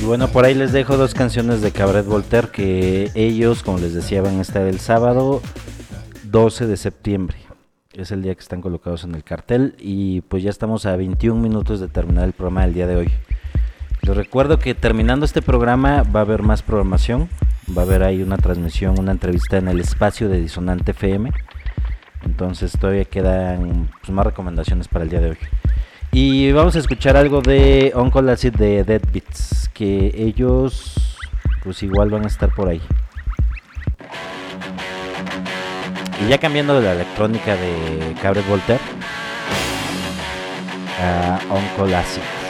Y bueno, por ahí les dejo dos canciones de Cabaret Voltaire que ellos, como les decía, van a estar el sábado 12 de septiembre. Es el día que están colocados en el cartel y pues ya estamos a 21 minutos de terminar el programa del día de hoy. Les recuerdo que terminando este programa va a haber más programación, va a haber ahí una transmisión, una entrevista en el espacio de Disonante FM. Entonces todavía quedan pues, más recomendaciones para el día de hoy. Y vamos a escuchar algo de Uncle Acid de Dead Beats, que ellos pues igual van a estar por ahí. Y ya cambiando de la electrónica de Cabaret Voltaire a Uncle Acid.